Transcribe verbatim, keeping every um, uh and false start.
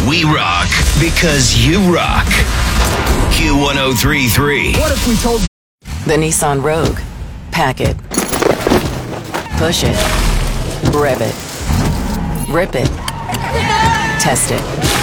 We rock because you rock. Q one oh three point three. What if we told the Nissan Rogue? Pack it. Push it. Rev it. Rip it. Test it.